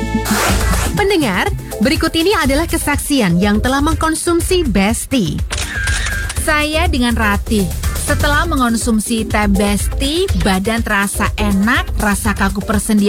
Pendengar, berikut ini adalah kesaksian yang telah mengkonsumsi Besti. Saya dengan Ratih. Setelah mengonsumsi teh Besti, badan terasa enak, rasa kaku persendian